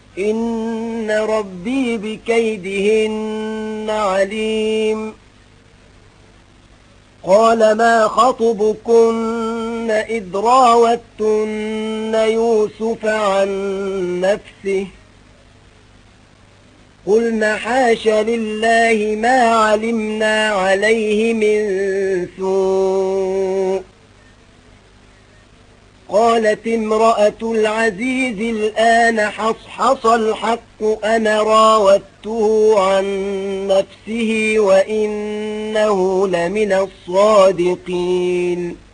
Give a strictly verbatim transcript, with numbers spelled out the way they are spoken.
إن ربي بكيدهن عليم. قال ما خطبكن إذ راوتن يوسف عن نفسه قلنا حاش لله ما علمنا عليه من سوء. قالت امرأة العزيز الآن حصحص الحق أنا راودته عن نفسه وإنه لمن الصادقين.